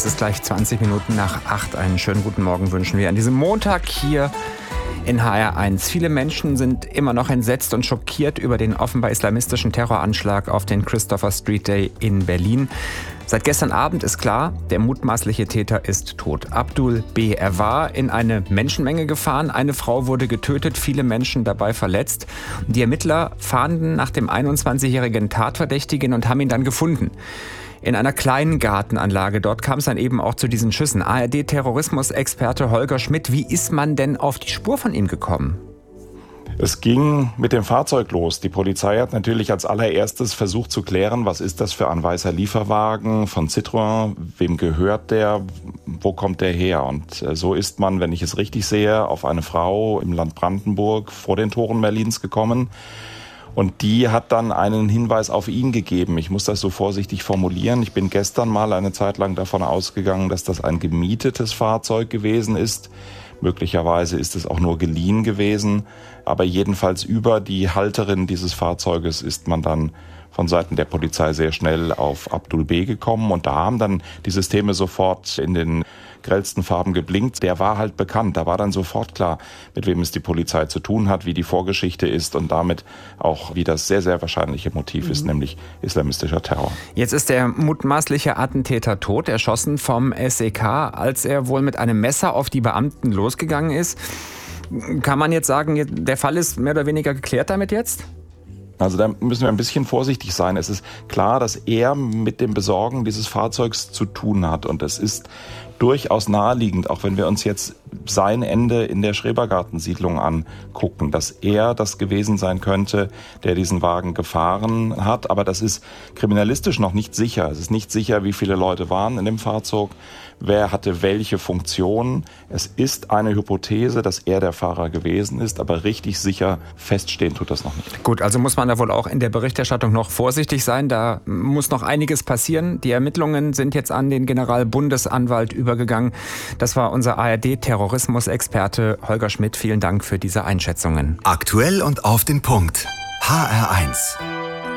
Es ist gleich 20 Minuten nach 8. Einen schönen guten Morgen wünschen wir an diesem Montag hier in HR1. Viele Menschen sind immer noch entsetzt und schockiert über den offenbar islamistischen Terroranschlag auf den Christopher Street Day in Berlin. Seit gestern Abend ist klar, der mutmaßliche Täter ist tot. Abdul B. Er war in eine Menschenmenge gefahren. Eine Frau wurde getötet, viele Menschen dabei verletzt. Die Ermittler fahnden nach dem 21-jährigen Tatverdächtigen und haben ihn dann gefunden. In einer kleinen Gartenanlage. Dort kam es dann eben auch zu diesen Schüssen. ARD-Terrorismusexperte Holger Schmidt, wie ist man denn auf die Spur von ihm gekommen? Es ging mit dem Fahrzeug los. Die Polizei hat natürlich als allererstes versucht zu klären, was ist das für ein weißer Lieferwagen von Citroën, wem gehört der, wo kommt der her? Und so ist man, wenn ich es richtig sehe, auf eine Frau im Land Brandenburg vor den Toren Berlins gekommen. Und die hat dann einen Hinweis auf ihn gegeben. Ich muss das so vorsichtig formulieren. Ich bin gestern mal eine Zeit lang davon ausgegangen, dass das ein gemietetes Fahrzeug gewesen ist. Möglicherweise ist es auch nur geliehen gewesen. Aber jedenfalls über die Halterin dieses Fahrzeuges ist man dann von Seiten der Polizei sehr schnell auf Abdul B. gekommen. Und da haben dann die Systeme sofort in den grellsten Farben geblinkt. Der war halt bekannt. Da war dann sofort klar, mit wem es die Polizei zu tun hat, wie die Vorgeschichte ist und damit auch, wie das sehr, sehr wahrscheinliche Motiv ist, nämlich islamistischer Terror. Jetzt ist der mutmaßliche Attentäter tot, erschossen vom SEK, als er wohl mit einem Messer auf die Beamten losgegangen ist. Kann man jetzt sagen, der Fall ist mehr oder weniger geklärt damit jetzt? Also da müssen wir ein bisschen vorsichtig sein. Es ist klar, dass er mit dem Besorgen dieses Fahrzeugs zu tun hat. Und es ist durchaus naheliegend, auch wenn wir uns jetzt sein Ende in der Schrebergartensiedlung angucken, dass er das gewesen sein könnte, der diesen Wagen gefahren hat. Aber das ist kriminalistisch noch nicht sicher. Es ist nicht sicher, wie viele Leute waren in dem Fahrzeug, wer hatte welche Funktion. Es ist eine Hypothese, dass er der Fahrer gewesen ist, aber richtig sicher feststehen tut das noch nicht. Gut, also muss man da wohl auch in der Berichterstattung noch vorsichtig sein. Da muss noch einiges passieren. Die Ermittlungen sind jetzt an den Generalbundesanwalt übergegangen. Das war unser ARD-Terrorismusexperte Holger Schmidt. Vielen Dank für diese Einschätzungen. Aktuell und auf den Punkt. HR1.